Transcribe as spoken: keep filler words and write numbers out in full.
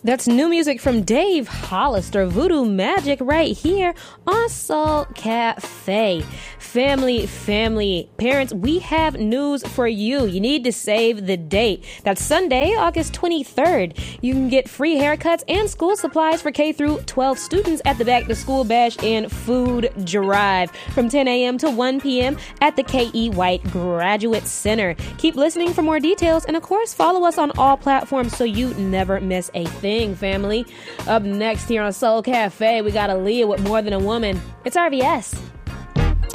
That's new music from Dave Hollister, Voodoo Magic, right here on Soul Cafe. Family, family, parents, we have news for you. You need to save the date. That's Sunday, August twenty-third. You can get free haircuts and school supplies for K through twelve students at the Back to School Bash and Food Drive from ten a.m. to one p.m. at the K E. White Graduate Center. Keep listening for more details, and of course, follow us on all platforms so you never miss a thing, family. Up next here on Soul Cafe, we got Aaliyah with More Than a Woman. It's R V S.